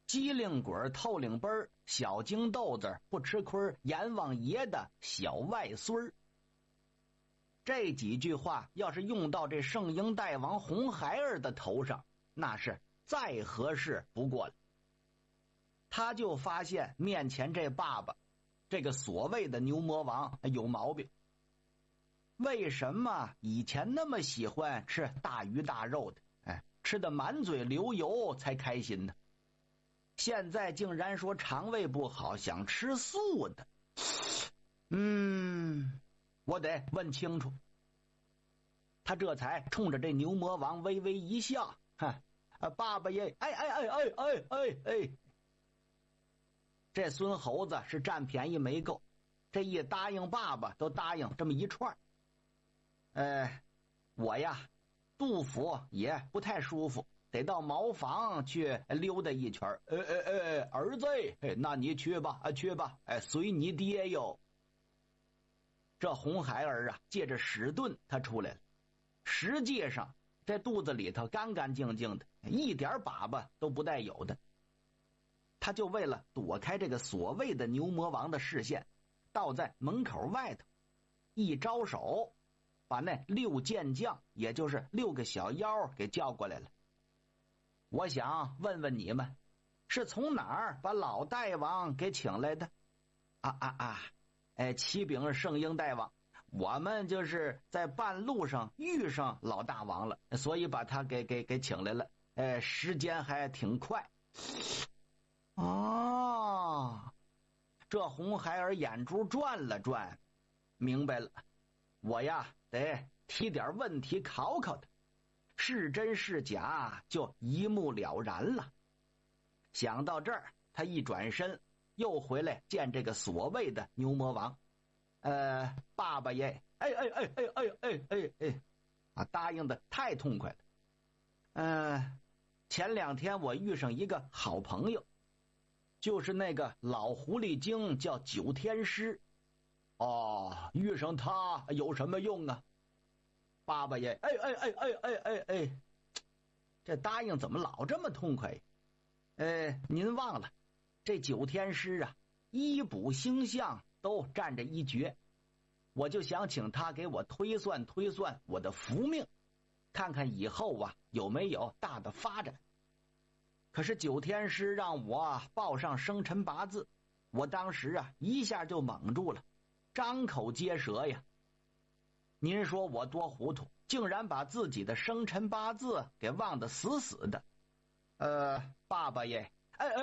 机灵鬼透灵奔儿，小精豆子不吃亏，阎王爷的小外孙。这几句话要是用到这圣婴大王红孩儿的头上，那是再合适不过了。他就发现面前这爸爸，这个所谓的牛魔王有毛病。为什么以前那么喜欢吃大鱼大肉的，吃得满嘴流油才开心呢？现在竟然说肠胃不好，想吃素的。我得问清楚。他这才冲着这牛魔王微微一笑，爸爸耶，这孙猴子是占便宜没够，这一答应爸爸都答应这么一串。我呀肚腹也不太舒服，得到茅房去溜达一圈。儿子，那你去吧，去吧，随你爹哟。这红孩儿啊，借着屎遁他出来了，实际上这肚子里头干干净净的，一点粑粑都不带有的。他就为了躲开这个所谓的牛魔王的视线，倒在门口外头，一招手，把那6健将，也就是6个小妖给叫过来了。我想问问你们，是从哪儿把老大王给请来的？启禀圣婴大王，我们就是在半路上遇上老大王了，所以把他给请来了。时间还挺快。这红孩儿眼珠转了转，明白了，我呀得提点问题考考他，是真是假就一目了然了。想到这儿，他一转身又回来见这个所谓的牛魔王。爸爸耶，答应的太痛快了。前2天我遇上一个好朋友，就是那个老狐狸精，叫九天师。遇上他有什么用啊？爸爸耶，这答应怎么老这么痛快？您忘了，这九天师啊，医卜星象都占着一绝，我就想请他给我推算推算我的福命，看看以后啊有没有大的发展。可是九天师让我报上生辰八字，我当时啊一下就懵住了，张口结舌呀。您说我多糊涂，竟然把自己的生辰八字给忘得死死的。爸爸耶，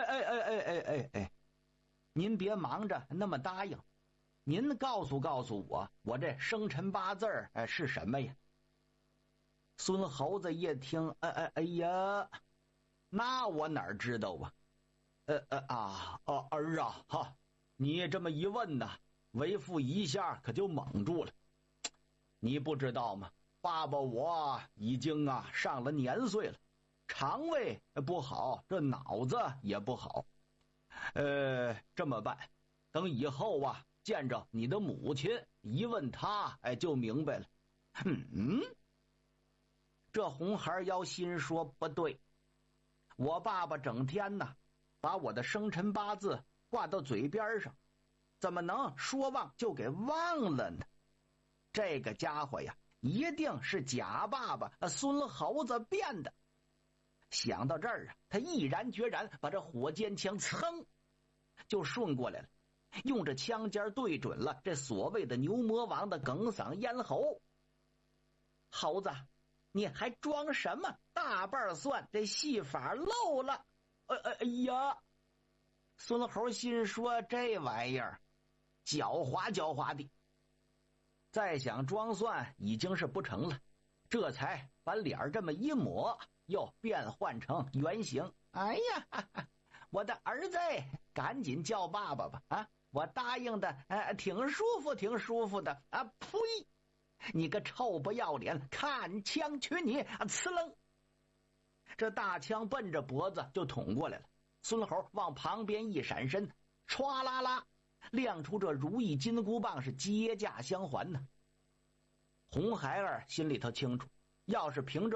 您别忙着那么答应，您告诉我这生辰八字是什么呀？孙猴子一听，那我哪知道啊？儿啊，你这么一问呢，为父一下可就懵住了。你不知道吗？爸爸我已经上了年岁了，肠胃不好，这脑子也不好。这么办，等以后见着你的母亲，一问他就明白了。这红孩妖心说不对，我爸爸整天把我的生辰八字挂到嘴边上，怎么能说忘就给忘了呢？这个家伙呀，一定是假爸爸孙猴子变的。想到这儿他毅然决然把这火尖枪噌就顺过来了，用着枪尖对准了这所谓的牛魔王的哽嗓咽喉。猴子，你还装什么大瓣蒜？这戏法漏了。孙猴心说，这玩意儿狡猾的，再想装蒜已经是不成了，这才把脸这么一抹，又变换成原形。我的儿子，赶紧叫爸爸吧！我答应的挺舒服的呸！你个臭不要脸，看枪取你！呲楞，这大枪奔着脖子就捅过来了。孙猴往旁边一闪身，唰啦啦亮出这如意金箍棒，是接驾相还呢。红孩儿心里头清楚，要是凭着